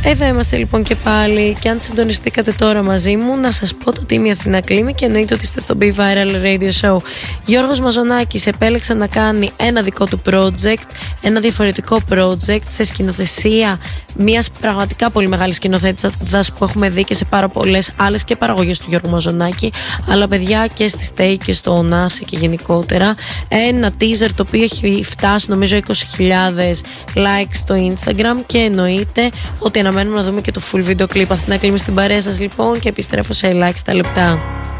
Εδώ είμαστε λοιπόν και πάλι. Και αν συντονιστήκατε τώρα μαζί μου, να σας πω ότι είμαι η Αθηνά Κλίμη και εννοείται ότι είστε στο Be Viral Radio Show. Γιώργος Μαζονάκης επέλεξε να κάνει ένα δικό του project, ένα διαφορετικό project σε σκηνοθεσία μιας πραγματικά πολύ μεγάλης σκηνοθέτησας που έχουμε δει και σε πάρα πολλές άλλες και παραγωγές του Γιώργου Μαζονάκη, αλλά παιδιά και στη Stay και στο Onase και γενικότερα. Ένα teaser το οποίο έχει φτάσει νομίζω 20.000 likes στο Instagram και εννοείται ότι αναμένουμε να δούμε και το full video clip. Αθηνά Κλίμη στην παρέα σας λοιπόν και επιστρέφω σε ελάχιστα λεπτά.